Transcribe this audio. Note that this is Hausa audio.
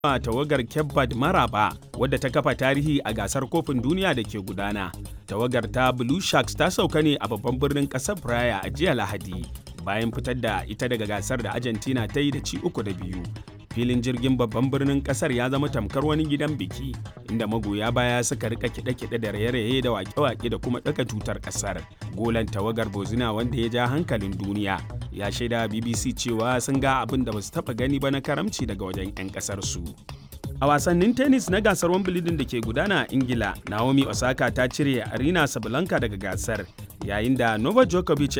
a tawagar Cape Verde maraba wadda ta kafa tarihi a gasar kofin duniya da ke gudana. Tawagar ta Blue Sharks ta sauka ne a babban birnin ƙasar Praia a jiya Lahadi bayan fitar da ita daga gasar da Argentina ta yi da ci 3-2. Filin jirgin babban birnin kasar ya zama tamkar wani gidan biki inda magoya baya suka rika kiɗe-kiɗe da raye-raye da wake-wake da kuma ɗaga tutar kasar. Golan tawagar Bozina wanda ya ja hankalin duniya ya shaida BBC cewa sun ga abin da basu taɓa gani ba na karamci daga wajen 'yan kasar su. A wasannin tennis na gasar Wimbledon da ke gudana a Ingila, Naomi Osaka ta cire Aryna Sabalenka daga gasar, yayin da Novak Djokovic